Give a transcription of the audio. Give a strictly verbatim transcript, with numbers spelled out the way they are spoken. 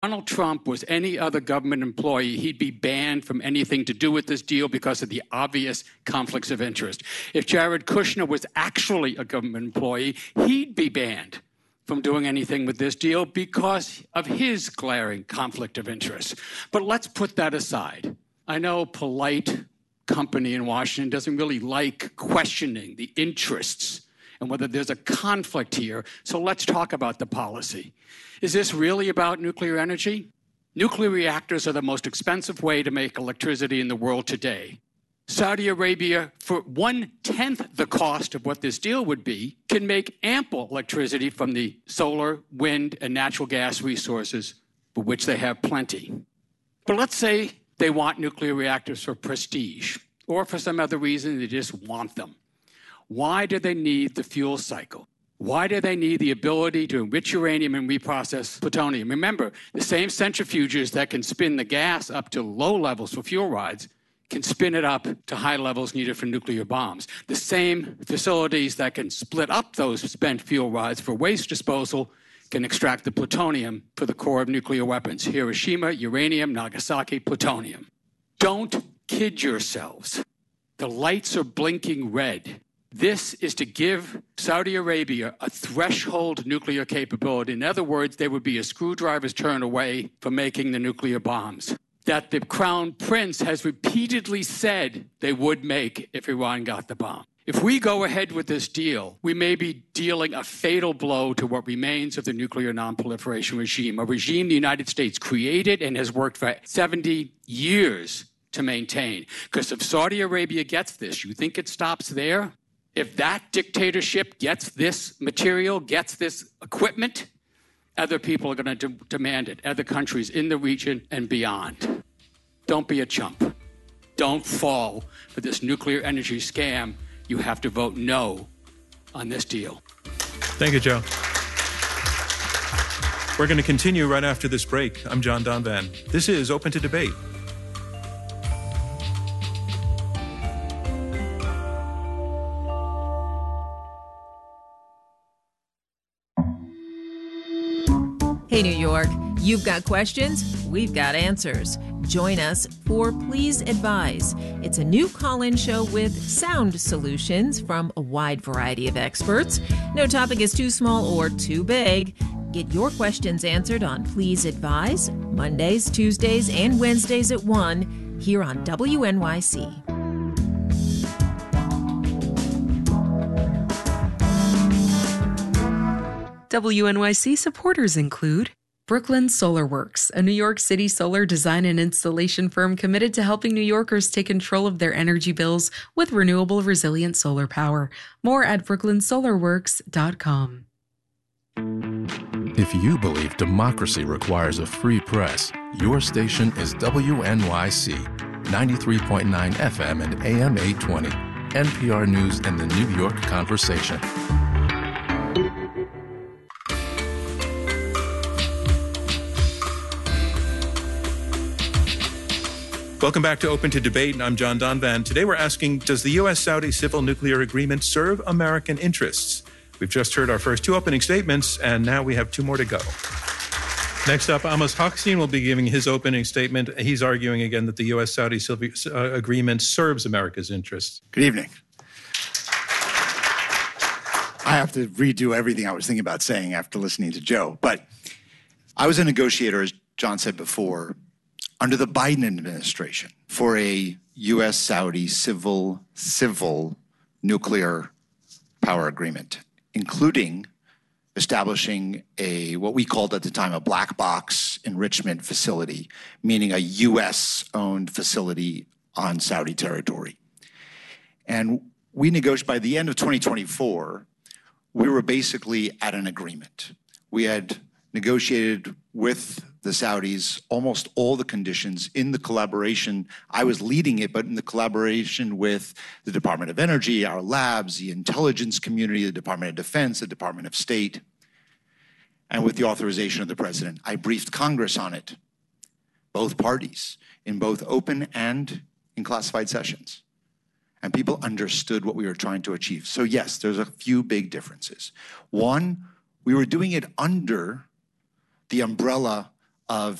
Donald Trump was any other government employee, he'd be banned from anything to do with this deal because of the obvious conflicts of interest. If Jared Kushner was actually a government employee, he'd be banned from doing anything with this deal because of his glaring conflict of interest. But let's put that aside. I know polite company in Washington doesn't really like questioning the interests and whether there's a conflict here. So let's talk about the policy. Is this really about nuclear energy? Nuclear reactors are the most expensive way to make electricity in the world today. Saudi Arabia, for one-tenth the cost of what this deal would be, can make ample electricity from the solar, wind, and natural gas resources, for which they have plenty. But let's say they want nuclear reactors for prestige, or for some other reason they just want them. Why do they need the fuel cycle? Why do they need the ability to enrich uranium and reprocess plutonium? Remember, the same centrifuges that can spin the gas up to low levels for fuel rods can spin it up to high levels needed for nuclear bombs. The same facilities that can split up those spent fuel rods for waste disposal can extract the plutonium for the core of nuclear weapons. Hiroshima, uranium, Nagasaki, plutonium. Don't kid yourselves. The lights are blinking red. This is to give Saudi Arabia a threshold nuclear capability. In other words, they would be a screwdriver's turn away from making the nuclear bombs that the Crown Prince has repeatedly said they would make if Iran got the bomb. If we go ahead with this deal, we may be dealing a fatal blow to what remains of the nuclear nonproliferation regime, a regime the United States created and has worked for seventy years to maintain. Because if Saudi Arabia gets this, you think it stops there? If that dictatorship gets this material, gets this equipment, other people are going to de- demand it, other countries in the region and beyond. Don't be a chump. Don't fall for this nuclear energy scam. You have to vote no on this deal. Thank you, Joe. We're going to continue right after this break. I'm John Donvan. This is Open to Debate. Hey, New York, you've got questions, we've got answers. Join us for Please Advise. It's a new call-in show with sound solutions from a wide variety of experts. No topic is too small or too big. Get your questions answered on Please Advise, Mondays, Tuesdays, and Wednesdays at one, here on W N Y C. W N Y C supporters include Brooklyn Solar Works, a New York City solar design and installation firm committed to helping New Yorkers take control of their energy bills with renewable, resilient solar power. More at brooklyn solar works dot com. If you believe democracy requires a free press, your station is W N Y C, ninety-three point nine F M and A M eight twenty, N P R News and the New York Conversation. Welcome back to Open to Debate. I'm John Donvan. Today we're asking, does the U S-Saudi civil nuclear agreement serve American interests? We've just heard our first two opening statements, and now we have two more to go. Next up, Amos Hochstein will be giving his opening statement. He's arguing again that the U S-Saudi uh, agreement serves America's interests. Good evening. I have to redo everything I was thinking about saying after listening to Joe, but I was a negotiator, as John said before, under the Biden administration for a U S-Saudi civil, civil nuclear power agreement, including establishing a, what we called at the time, a black box enrichment facility, meaning a U S-owned facility on Saudi territory. And we negotiated, by the end of twenty twenty-four, we were basically at an agreement. We had negotiated with the Saudis almost all the conditions in the collaboration. I was leading it, but in the collaboration with the Department of Energy, our labs, the intelligence community, the Department of Defense, the Department of State, and with the authorization of the president. I briefed Congress on it, both parties, in both open and in classified sessions. And people understood what we were trying to achieve. So yes, there's a few big differences. One, we were doing it under the umbrella of